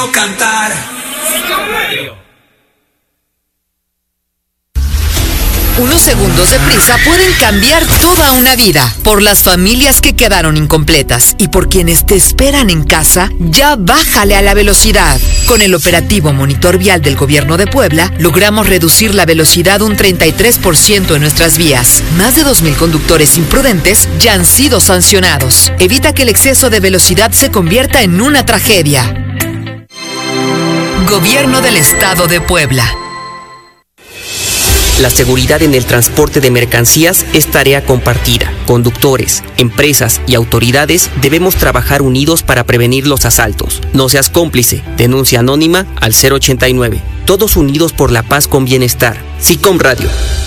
Cantar. Unos segundos de prisa pueden cambiar toda una vida. Por las familias que quedaron incompletas y por quienes te esperan en casa, ya bájale a la velocidad. Con el operativo Monitor Vial del Gobierno de Puebla, logramos reducir la velocidad un 33% en nuestras vías. Más de 2,000 conductores imprudentes ya han sido sancionados. Evita que el exceso de velocidad se convierta en una tragedia. Gobierno del Estado de Puebla. La seguridad en el transporte de mercancías es tarea compartida. Conductores, empresas y autoridades debemos trabajar unidos para prevenir los asaltos. No seas cómplice. Denuncia anónima al 089. Todos unidos por la paz con bienestar. SICOM Radio.